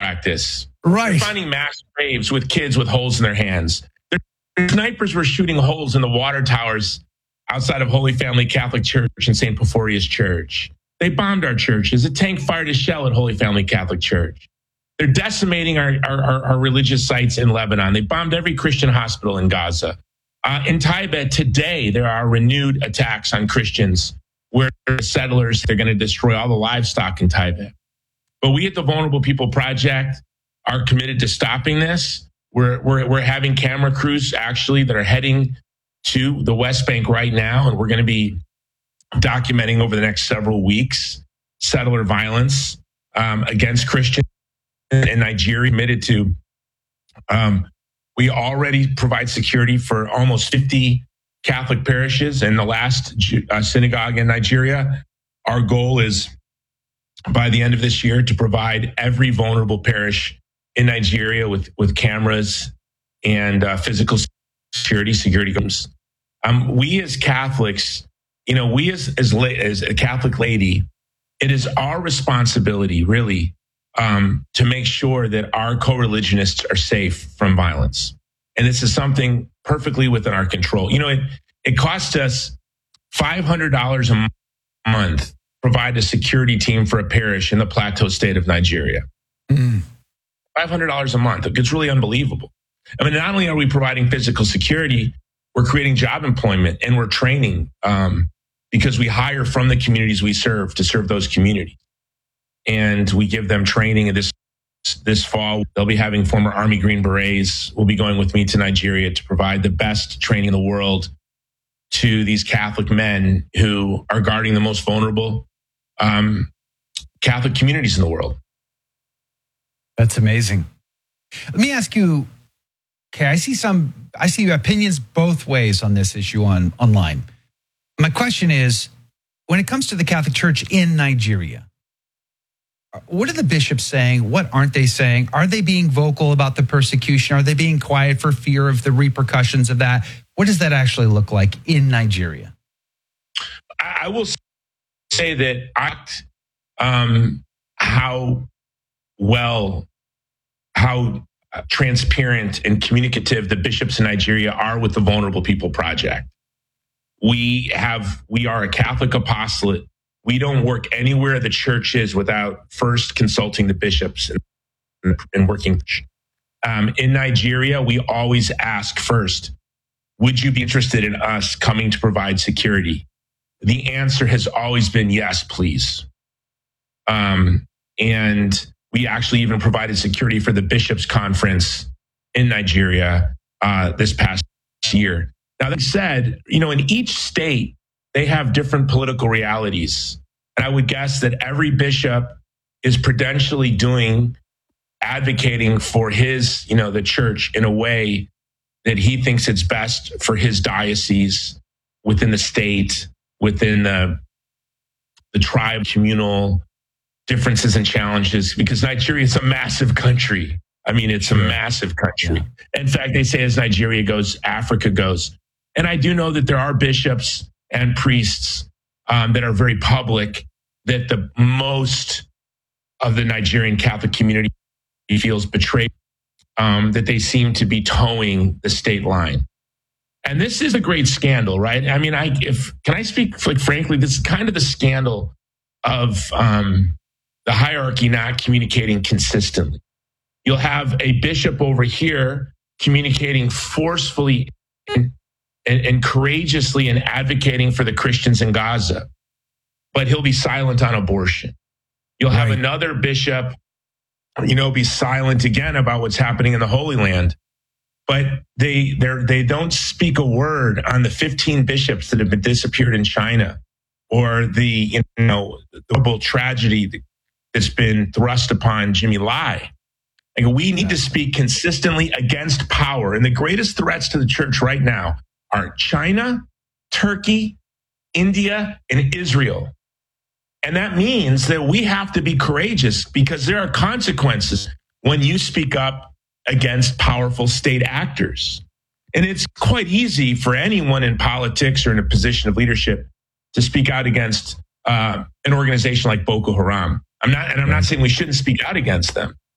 practice. Right. They're finding mass graves with kids with holes in their hands. Their snipers were shooting holes in the water towers outside of Holy Family Catholic Church and St. Porphyrius Church. They bombed our churches. A tank fired a shell at Holy Family Catholic Church. They're decimating our religious sites in Lebanon. They bombed every Christian hospital in Gaza. In Tibet today, there are renewed attacks on Christians where settlers, they're going to destroy all the livestock in Tibet. But we at the Vulnerable People Project are committed to stopping this. We're having camera crews actually that are heading to the West Bank right now, and we're going to be documenting over the next several weeks settler violence against Christians in Nigeria. Committed to. We already provide security for almost 50 Catholic parishes in the last synagogue in Nigeria. Our goal is by the end of this year to provide every vulnerable parish in Nigeria with cameras and physical security comes. We as Catholics, we as a Catholic laity, it is our responsibility really to make sure that our co-religionists are safe from violence. And this is something perfectly within our control. It costs us $500 a month to provide a security team for a parish in the Plateau State of Nigeria. $500 a month. It's really unbelievable. I mean, not only are we providing physical security, we're creating job employment and we're training because we hire from the communities we serve to serve those communities. And we give them training. And this fall, they'll be having former Army Green Berets will be going with me to Nigeria to provide the best training in the world to these Catholic men who are guarding the most vulnerable Catholic communities in the world. That's amazing. Let me ask you, okay, I see opinions both ways on this issue online. My question is, when it comes to the Catholic Church in Nigeria, what are the bishops saying? What aren't they saying? Are they being vocal about the persecution? Are they being quiet for fear of the repercussions of that? What does that actually look like in Nigeria? I will say that how transparent and communicative the bishops in Nigeria are with the Vulnerable People Project. We are a Catholic apostolate. We don't work anywhere the church is without first consulting the bishops and working. In Nigeria, we always ask first, would you be interested in us coming to provide security? The answer has always been yes, please. And we actually even provided security for the bishops' conference in Nigeria this past year. Now, that said, in each state, they have different political realities. And I would guess that every bishop is prudentially advocating for the church in a way that he thinks it's best for his diocese, within the state, within the tribe, communal differences and challenges, because Nigeria is a massive country. I mean, it's a massive country. Yeah. In fact, they say as Nigeria goes, Africa goes. And I do know that there are bishops and priests that are very public, that the most of the Nigerian Catholic community feels betrayed, that they seem to be towing the state line. And this is a great scandal, right? I mean, can I speak frankly, this is kind of the scandal of the hierarchy not communicating consistently. You'll have a bishop over here communicating forcefully and courageously and advocating for the Christians in Gaza, but he'll be silent on abortion. You'll have another bishop, be silent again about what's happening in the Holy Land, but they don't speak a word on the 15 bishops that have been disappeared in China, or the horrible tragedy that's been thrust upon Jimmy Lai. We need to speak consistently against power, and the greatest threats to the church right now are China, Turkey, India, and Israel. And that means that we have to be courageous, because there are consequences when you speak up against powerful state actors. And it's quite easy for anyone in politics or in a position of leadership to speak out against an organization like Boko Haram. I'm not saying we shouldn't speak out against them,